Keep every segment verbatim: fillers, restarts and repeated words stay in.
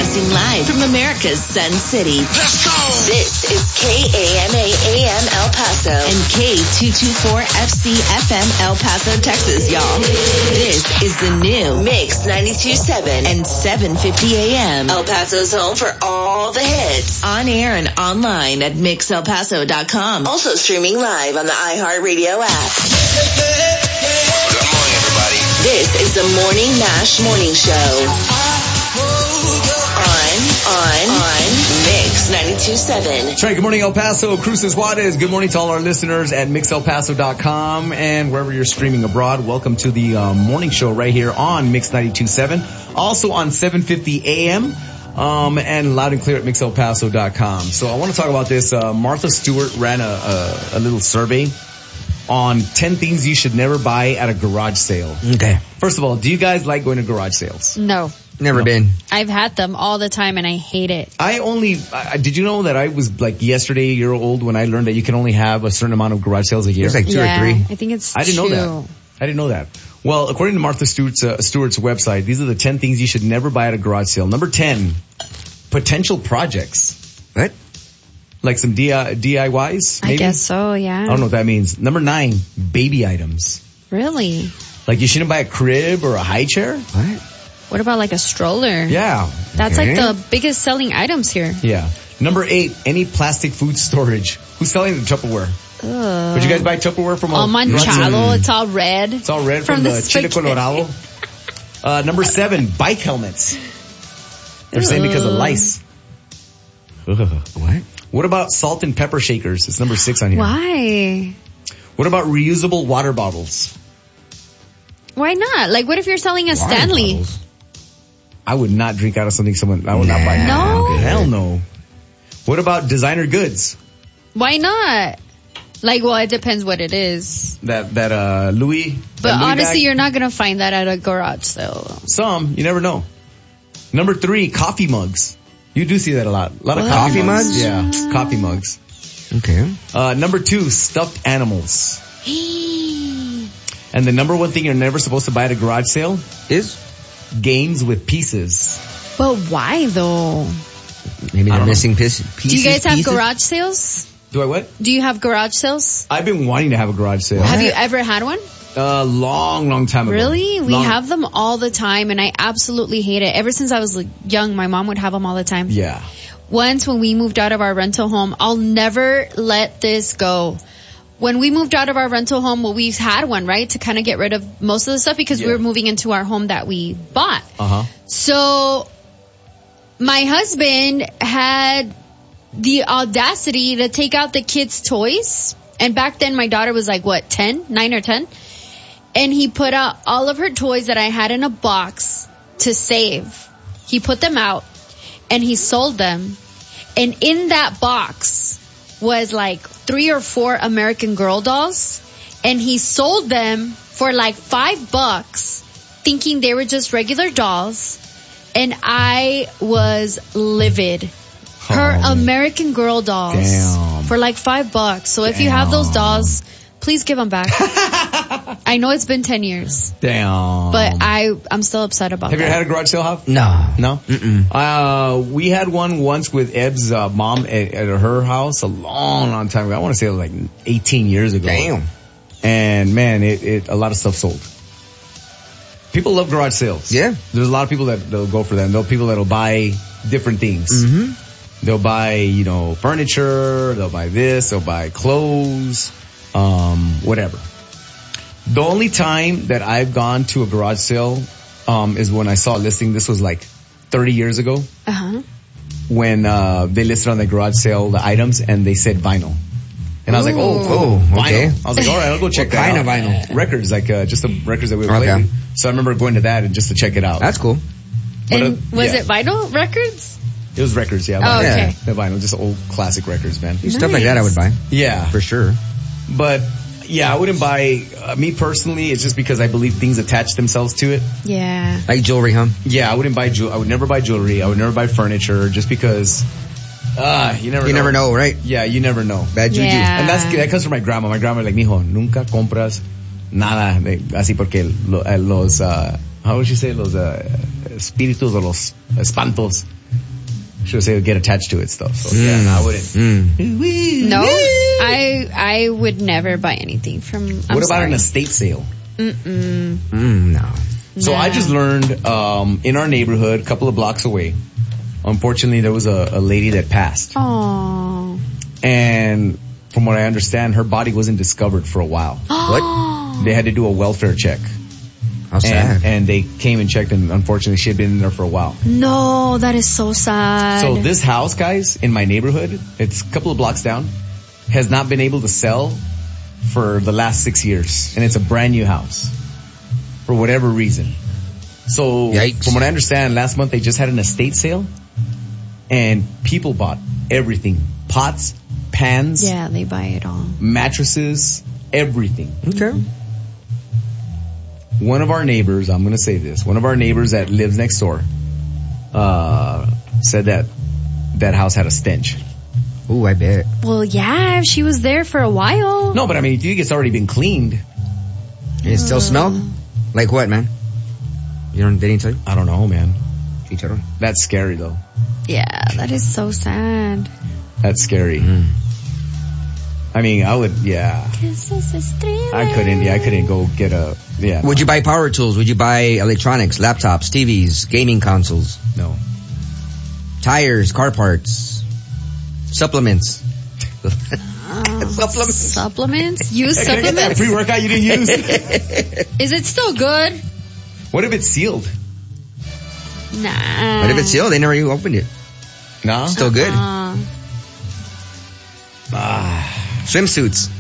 Broadcasting live from America's Sun City. Let's go! This is K A M A A M El Paso and K two twenty-four F C F M El Paso, Texas, y'all. This is the new Mix ninety-two point seven and seven fifty A M. El Paso's home for all the hits. On air and online at mix el paso dot com. Also streaming live on the iHeartRadio app. Good morning, everybody. This is the Morning Mash Morning Show. On, on, on Mix ninety-two point seven. That's right. Good morning, El Paso. Cruces Juarez. Good morning to all our listeners at mix el paso dot com and wherever you're streaming abroad. Welcome to the uh, morning show right here on Mix ninety-two point seven. Also on seven fifty A M. Um, and loud and clear at mix el paso dot com. So I want to talk about this. Uh, Martha Stewart ran a, a, a little survey on ten things you should never buy at a garage sale. Okay. First of all, do you guys like going to garage sales? No. Never No. been. I've had them all the time and I hate it. I only, I, did you know that I was like yesterday a year old when I learned that you can only have a certain amount of garage sales a year? There's like two yeah, or three. I think it's I didn't two. know that. I didn't know that. Well, according to Martha Stewart's, uh, Stewart's website, these are the ten things you should never buy at a garage sale. Number ten, potential projects. What? Like some D I- D I Ys, maybe? I guess so, yeah. I don't know what that means. Number nine, baby items. Really? Like you shouldn't buy a crib or a high chair? What? What about like a stroller? Yeah. That's Okay. like the biggest selling items here. Yeah. Number eight, any plastic food storage. Who's selling the Tupperware? Ugh. Would you guys buy Tupperware from a All manchado, it's all red. It's all red from, From the, the Chile spaghetti. Colorado. Uh, number seven, bike helmets. They're saying because of lice. Ugh. What? What about salt and pepper shakers? It's number six on here. Why? What about reusable water bottles? Why not? Like what if you're selling a Water Stanley? bottles. I would not drink out of something someone, I would not buy. No? Okay. Hell no. What about designer goods? Why not? Like, well, it depends what it is. That, that, uh, Louis? But that Louis honestly, bag? you're not going to find that at a garage sale. Some, you never know. Number three, coffee mugs. You do see that a lot. A lot of What? coffee Coffee mugs. mugs? Yeah, coffee mugs. Okay. Uh, number two, stuffed animals. And the number one thing you're never supposed to buy at a garage sale? Is? Games with pieces. But why though? Maybe I they're don't missing pieces. Do you guys have pieces? garage sales? Do I what? Do you have garage sales? I've been wanting to have a garage sale. Have you ever had one? A long, long time ago. Really? We Long- have them all the time and I absolutely hate it. Ever since I was like, young, my mom would have them all the time. Yeah. Once when we moved out of our rental home, I'll never let this go. When we moved out of our rental home, well, we had one, right? To kind of get rid of most of the stuff because Yeah. we were moving into our home that we bought. Uh-huh. So my husband had the audacity to take out the kids' toys. And back then my daughter was like, what, ten? nine or ten? And he put out all of her toys that I had in a box to save. He put them out and he sold them. And in that box was like three or four American Girl dolls. And he sold them for like five bucks thinking they were just regular dolls. And I was livid. Her Oh. American Girl dolls Damn. for like five bucks. So if you have those dolls, please give them back. I know it's been ten years, Damn. but I, I'm still upset about Have you that. ever had a garage sale, Hop? No. No? Mm-mm. Uh, we had one once with Eb's uh, mom at, at her house a long, long time ago. I want to say it was like eighteen years ago. Damn. And man, it, it, a lot of stuff sold. People love garage sales. Yeah. There's a lot of people that they'll go for them. There'll people that'll buy different things. Mm-hmm. They'll buy, you know, furniture, they'll buy this, they'll buy clothes, um, whatever. The only time that I've gone to a garage sale, um, is when I saw a listing. This was like thirty years ago Uh-huh. when, uh, they listed on the garage sale the items and they said vinyl. And I was like, oh, cool. Oh, okay. Vinyl. I was like, all right, I'll go check What that kind out. of vinyl? Records, like, uh, just the records that we were Okay. playing. So I remember going to that and just to check it out. That's cool. But, And uh, was yeah. it vinyl records? It was records, yeah. Oh, vinyl. okay. The vinyl, just old classic records, man. Stuff like that I would buy. Yeah. For sure. But, yeah, I wouldn't buy, uh, me personally, it's just because I believe things attach themselves to it. Yeah. Like jewelry, huh? Yeah, I wouldn't buy jewelry. I would never buy jewelry. I would never buy furniture just because, ah, uh, you never You know. never know, right? Yeah, you never know. Bad juju. Yeah. And that's, that comes from my grandma. My grandma like, mijo, nunca compras nada de, así porque lo, eh, los, uh, how would you say, los uh, espíritus o los espantos She would say get attached to it stuff. So Mm. yeah, no, I wouldn't. Mm. No, I I would never buy anything from. I'm What about sorry. an estate sale? Mm-mm. Mm, no. So Nah. I just learned um, in our neighborhood, a couple of blocks away. Unfortunately, there was a, a lady that passed, Aww. and from what I understand, her body wasn't discovered for a while. What? They had to do a welfare check, How sad. and and they came and checked, and unfortunately, she had been in there for a while. No, that is so sad. So this house, guys, in my neighborhood, it's a couple of blocks down, has not been able to sell for the last six years, and it's a brand new house for whatever reason. So Yikes. from what I understand, last month they just had an estate sale, and people bought everything: pots, pans, Yeah, they buy it all. mattresses, everything. Okay. One of our neighbors, I'm going to say this, one of our neighbors that lives next door, uh, said that that house had a stench. Ooh, I bet. Well, yeah, she was there for a while. No, but I mean, you think it's already been cleaned? It still smelled? Like what, man? You don't, they didn't tell you? I don't know, man. Chicharron. That's scary though. Yeah, that is so sad. That's scary. Mm. I mean, I would, yeah. I couldn't, yeah, I couldn't go get a, yeah. Would you buy power tools? Would you buy electronics, laptops, T Vs, gaming consoles, No. tires, car parts, supplements? Supplements? Supplements? Use Hey, can I get that supplements? pre-workout you didn't use? Is it still good? What if it's sealed? Nah. What if it's sealed? They never even opened it. No? Still good. Uh, Ah. Swimsuits.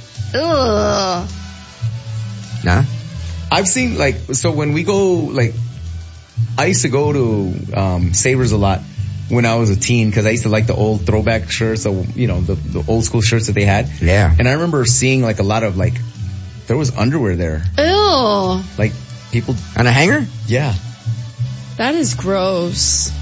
ugh. Nah. I've seen like, so when we go, like, I used to go to, um, Savers a lot when I was a teen because I used to like the old throwback shirts, so, you know, the, the old school shirts that they had. Yeah. And I remember seeing like a lot of like, there was underwear there. Ew. Like people, On a hanger? yeah, That is gross.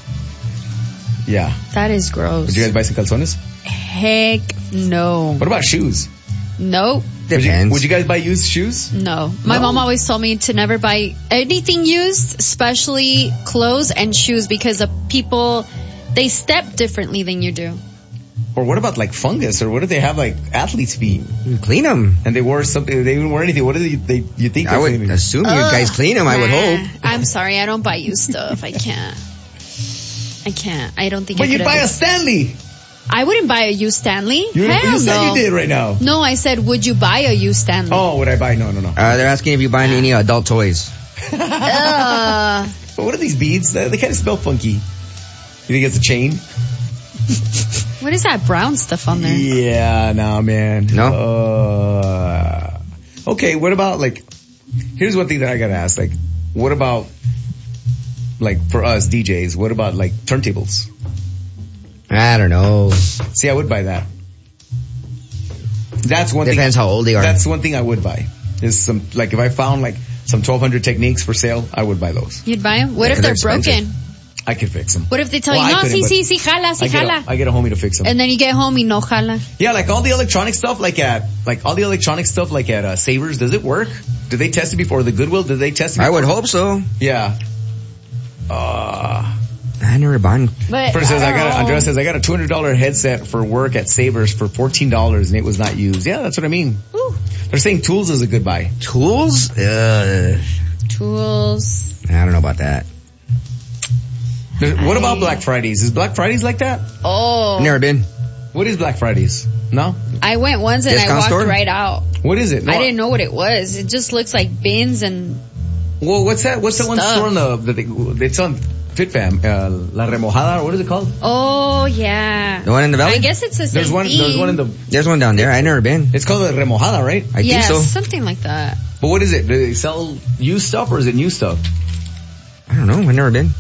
yeah. That is gross. Did you guys buy some calzones? Heck no. What about shoes? Nope. Would you, Depends. would you guys buy used shoes? No. My No? mom always told me to never buy anything used, especially clothes and shoes, because the people, they step differently than you do. Or what about like fungus? Or what if they have like athlete's feet You clean them. and they wore something? They didn't wear anything. What do they? they you think? I they're would cleaning? assume you guys clean them, I would Nah. hope. I'm sorry, I don't buy used stuff. I can't. I can't. I don't think But I you'd could buy ever- a Stanley. I wouldn't buy a used Stanley. You, Hell you said no. you did right now. No, I said, would you buy a used Stanley? Oh, would I buy? No, no, no. Uh, they're asking if you buy any adult toys. Ugh. But what are these beads? They, they kind of smell funky. You think it's a chain? What is that brown stuff on there? Yeah, no, man. No? Uh, okay, what about like? Here's one thing that I gotta ask. Like, what about like for us D Js? What about like turntables? I don't know. See, I would buy that. That's one thing. Depends how old they are. That's one thing I would buy. Is some like if I found like some twelve hundred techniques for sale, I would buy those. You'd buy them? What Yeah, if they're 'cause they're broken? I could fix them. What if they tell Well, you, I no, couldn't, sí, but sí, sí, jala, I sí, get, jala. a, I get a homie to fix them. And then you get home y no jala. Yeah, like all the electronic stuff, like at like all the electronic stuff, like at uh, Savers. Does it work? Did they test it before? The Goodwill? Did they test it? I Before? would hope so. Yeah. Uh, I never bought. But First says I got. don't A, Andrea know. says I got a two hundred dollar headset for work at Savers for fourteen dollars and it was not used. Yeah, that's what I mean. Ooh. They're saying tools is a good buy. Tools? Uh, Tools. I don't know about that. There's, what about Black Fridays? Is Black Fridays like that? Oh. Never been. What is Black Fridays? No. I went once and I Discount walked store? right out. What is it? No, I didn't know what it was. It just looks like bins and Well, what's that? What's that one Stuff. store in the? the, the it's on FitFam. Uh, La Remojada. What is it called? oh yeah. The one in the valley? I guess it's the same There's one. thing. There's one in the. There's one down there. I never been. It's called the Remojada, right? I yeah, think so. something like that. But what is it? Do they sell used stuff or is it new stuff? I don't know. I've never been.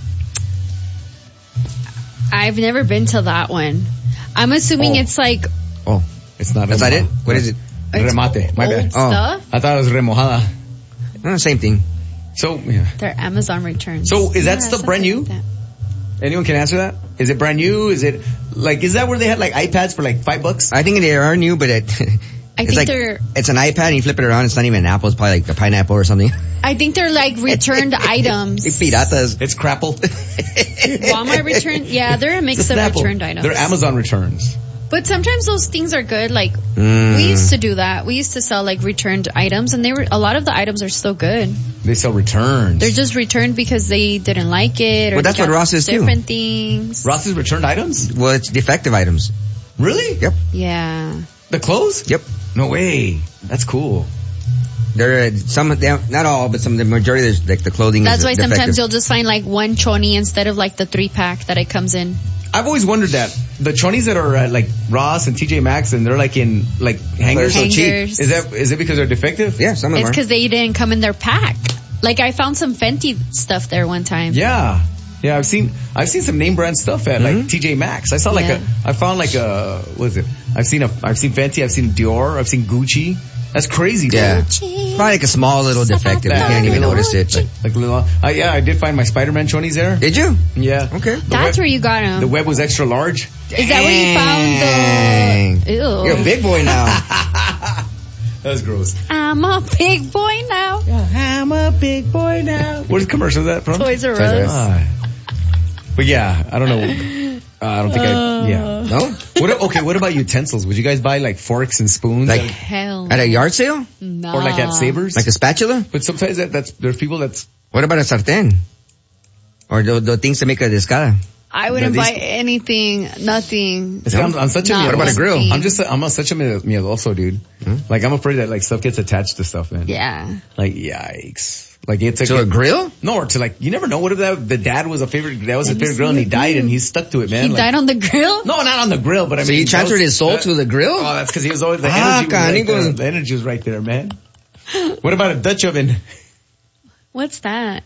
I've never been to that one. I'm assuming Oh. it's like Oh, It's not. that's not it? Remojada. What is it? it's Remate. My old bad. Oh. stuff. I thought it was Remojada. Uh, same thing. So yeah. They're Amazon returns. So is that Yeah, stuff brand something new? like that. Anyone can answer that? Is it brand new? Is it like? Is that where they had like iPads for like five bucks? I think they are new, but it, I It's think like, they're. it's an iPad and you flip it around, it's not even an apple, it's probably like a pineapple or something. I think they're like returned items. Piratas. It's crapple. Walmart return. Yeah, they're a mix of Snapple. returned items. They're Amazon returns. But sometimes those things are good. Like Mm. we used to do that. We used to sell like returned items, and they were a lot of the items are still good. They sell returns. They're just returned because they didn't like it, or Well, that's they what got Ross is too. different things. Ross's returned items? Well, it's defective items. Really? Yep. Yeah. The clothes? Yep. No way. That's cool. There are some, they have- not all, but some, the majority of like the clothing That's is why defective. sometimes you'll just find like one choni instead of like the three pack that it comes in. I've always wondered that. The chonis that are at like Ross and T J Maxx and they're like in like hangers. so cheap. Hangers. Is that, is it because they're defective? Yeah, some of It's them are. because they didn't come in their pack. Like I found some Fenty stuff there one time. Yeah. Yeah, I've seen, I've seen some name brand stuff at like T J Maxx. I saw like Yeah. a, I found like a, what is it? I've seen a, I've seen Fenty, I've seen Dior, I've seen Gucci. That's crazy, bro. Yeah. Probably like a small little defective. You can't even notice it. But. Like little, uh, yeah, I did find my Spider-Man chonis there. Did you? Yeah. Okay. The That's web, where you got them. the web was extra large. Is that where you Dang. found the? Ew. You're a big boy now. That's gross. I'm a big boy now. I'm a big boy now. Where's the commercial of that from? Toys R Toys R Us. Us. Ah. But yeah, I don't know. Uh, I don't think I, yeah. No? What, okay, what about utensils? Would you guys buy like forks and spoons? Like- at- Hell. At a yard sale? no. or like at Sabres? Like a spatula? But sometimes that, that's, there's people that's, What about a sartén? Or the, the things to make a discada? I wouldn't No, these- buy anything. Nothing. See, I'm, I'm such a, Not miedoso. What about a grill? anything. I'm just, a, I'm a, such a miedoso, dude. Like I'm afraid that like stuff gets attached to stuff, man. Yeah. Like yikes. Like it's like So a grill? No, or to like you never know. What if that the dad was a favorite? That was his favorite grill, and he died, and he's stuck to it, man. He like, died on the grill? No, not on the grill, but I So mean, he transferred that was- his soul that- to the grill? Oh, that's because he was always the Ah, energy. Was right canigo. there. The energy was right there, man. What about a Dutch oven? What's that?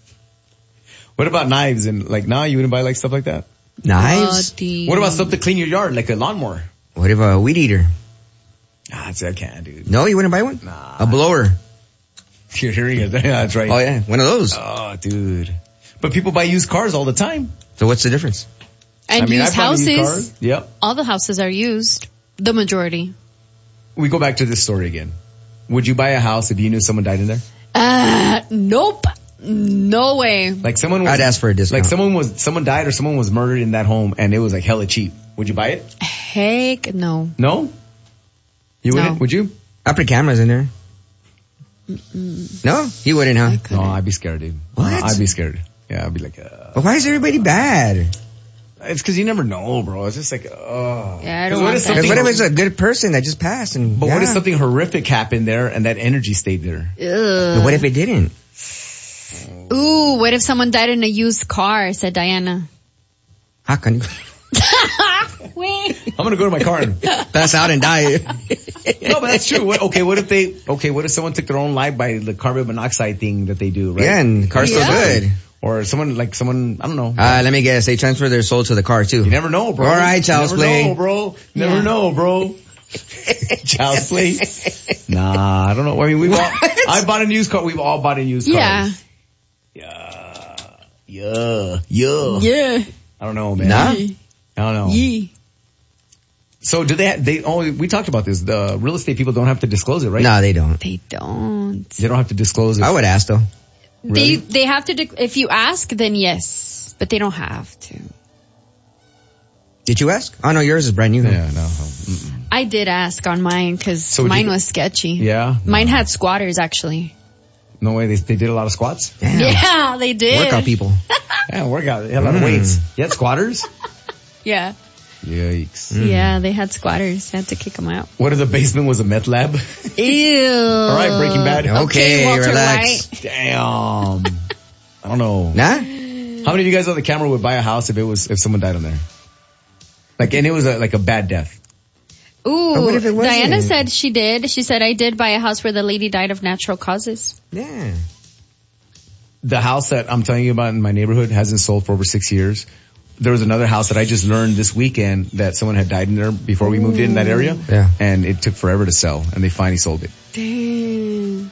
What about knives and like now you wouldn't buy like stuff like that? Knives? Oh, the- What about stuff to clean your yard, like a lawnmower? What if a weed eater? Ah, I can't, dude. No, you wouldn't buy one? Nah. A blower? You're hearing it. Yeah, that's right. Oh yeah, one of those. Oh, dude. But people buy used cars all the time. So what's the difference? And I mean, used I bought a used houses. car. Yep. All the houses are used. The majority. We go back to this story again. Would you buy a house if you knew someone died in there? Uh, nope. No way. Like someone was, I'd ask for a discount. Like someone was, someone died or someone was murdered in that home and it was like hella cheap. Would you buy it? Heck no. No? You No. wouldn't? Would you? I put cameras in there. No? He wouldn't, huh? No, I'd be scared, dude. What? Uh, I'd be scared. Yeah, I'd be like, uh, But why is everybody bad? it's cause you never know, bro. It's just like, oh. Yeah, I don't what want if that. Because something, what if it's a good person that just passed and but what if yeah. something horrific happened there and that energy stayed there? But what if it didn't? Ooh, what if someone died in a used car, said Diana. How can you Wait. I'm gonna go to my car and, pass out and die? no, but that's true. What, okay, what if they, okay, what if someone took their own life by the carbon monoxide thing that they do, right? Yeah, and the car's Yeah. still good. Or someone, like someone, I don't know. Uh, let me guess, they transfer their soul to the car too. You never know, bro. All right, child's Never play. know, bro. Never Yeah. know, bro. Child's play. Nah, I don't know. I mean, we've all, I bought a used car. We've all bought a used Yeah. cars. Yeah. Yeah. Yeah. Yeah. I don't know, man. Nah? I don't know. Yee. So do they, they, oh, we talked about this. The real estate people don't have to disclose it, right? No, they don't. They don't. They don't have to disclose it. I would ask though. Really? They they have to. Dec- if you ask, then yes, but they don't have to. Did you ask? Oh no, yours is brand new. huh? Yeah, no. Mm-mm. I did ask on mine because So would mine you- was sketchy. Yeah? Mine had squatters actually. No way. They, they did a lot of squats? Damn. Yeah, they did. Workout people. Yeah, workout. They had a lot of Mm. weights. You had squatters? Yeah. Yikes. Yeah, they had squatters. They had to kick them out. What if the basement was a meth lab? Ew. All right, Breaking Bad. Okay, Walter relax. White. Damn. I don't know. Nah? How many of you guys on the camera would buy a house if it was, if someone died on there? Like, and it was a, like a bad death. Ooh, But what if it wasn't? Diana said she did. She said, I did buy a house where the lady died of natural causes. Yeah. The house that I'm telling you about in my neighborhood hasn't sold for over six years. There was another house that I just learned this weekend that someone had died in there before we moved in that area. Yeah. And it took forever to sell and they finally sold it. Damn.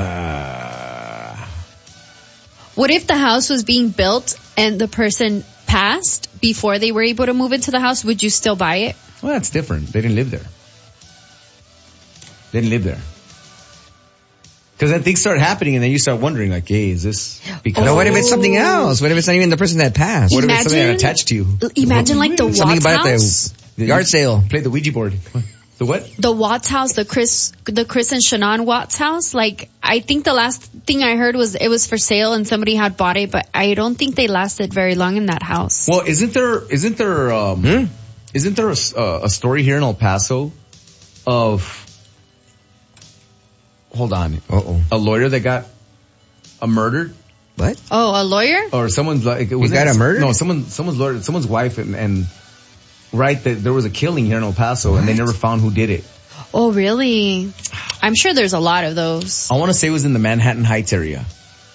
Uh, What if the house was being built and the person passed before they were able to move into the house? Would you still buy it? well, that's different. They didn't live there. They didn't live there. Because then things start happening, and then you start wondering, like, hey, is this because? No, what if it's something else? What if it's not even the person that passed? What if it's something Imagine- that attached to you? Imagine like the Something Watts about house. the yard sale. Play the Ouija board. The what? The Watts house, the Chris, the Chris and Shannon Watts house. Like, I think the last thing I heard was it was for sale and somebody had bought it, but I don't think they lasted very long in that house. Well, isn't there, isn't there, um, Hmm? isn't there a, s- uh, a story here in El Paso of, hold on, Uh-oh. a lawyer that got a murdered? What? Oh, a lawyer? Or someone's like, it was got a murder? No, someone, someone's lawyer, someone's wife and, and, right, that there was a killing here in El Paso and they never found who did it. Oh, really? I'm sure there's a lot of those. I want to say it was in the Manhattan Heights area.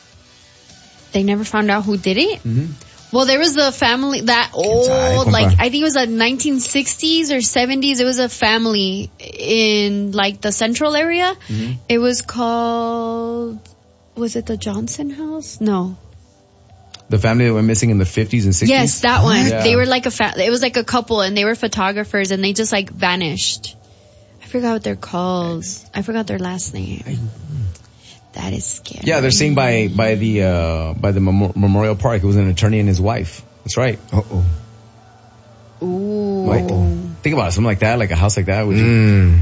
They never found out who did it? Mm-hmm. Well, there was the family, that old, compa. like, I think it was like nineteen sixties or seventies. It was a family in, like, the central area. Mm-hmm. It was called, was it the Johnson house? No. The family that went missing in the fifties and sixties? Yes, that one. Yeah. They were like a fa- it was like a couple and they were photographers and they just like vanished. I forgot what they're called. I forgot their last name. That is scary. Yeah, they're saying by, by the, uh, by the Mem- Memorial Park, it was an attorney and his wife. That's right. Uh-oh. Ooh. Right? Think about it, something like that, like a house like that. Would you, Mm.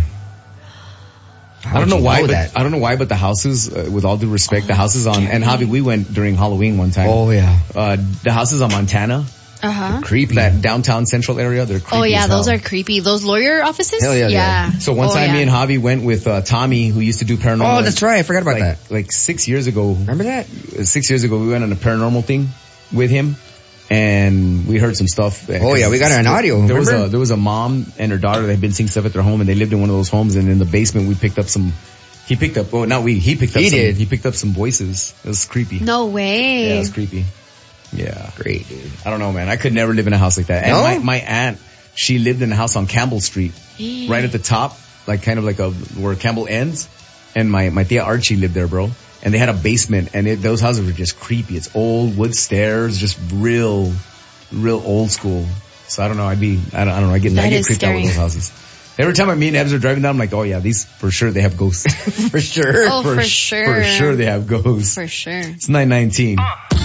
I don't know why, but that? I don't know why, but the houses, uh, with all due respect, the houses on, and Javi, we went during Halloween one time. Oh, yeah. Uh, the houses on Montana, Uh-huh. creepy. That downtown central area, they're creepy Oh yeah, as hell. those are creepy. Those lawyer offices? Hell yeah, yeah. So one Oh, time yeah. me and Javi went with, uh, Tommy, who used to do paranormal. Oh, that's right. I forgot about like, that. Like six years ago. Remember that? Six years ago, we went on a paranormal thing with him. And we heard some stuff. Oh, yeah, we got it on audio, There was remember? a, there was a mom and her daughter that had been seeing stuff at their home and they lived in one of those homes and in the basement we picked up some, he picked up, oh, not we, he picked up He some, did. he picked up some voices. It was creepy. No way. Yeah, it was creepy. Yeah. Great, dude. I don't know, man. I could never live in a house like that. And No? my, my aunt, she lived in a house on Campbell Street, right at the top, like kind of like a, where Campbell ends. And my, my tia Archie lived there, bro. And they had a basement and it, those houses were just creepy. It's old wood stairs, just real, real old school. So I don't know. I'd be, I don't, I don't know. I get, I That get is creeped out with scary. those houses. Every time me and Ebs are driving down, I'm like, oh yeah, these, for sure they have ghosts. For sure. Oh, for sh- sure. For sure they have ghosts. For sure. It's nine nineteen.